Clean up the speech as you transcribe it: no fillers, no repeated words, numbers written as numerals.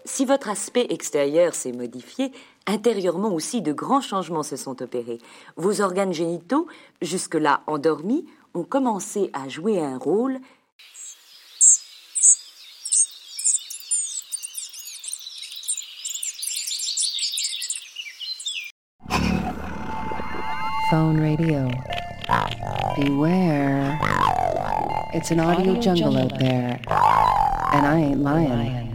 Si votre aspect extérieur s'est modifié, intérieurement aussi de grands changements se sont opérés. Vos organes génitaux, jusque-là endormis, ont commencé à jouer un rôle. Phone radio. Beware. It's an audio jungle out there. And I ain't lying.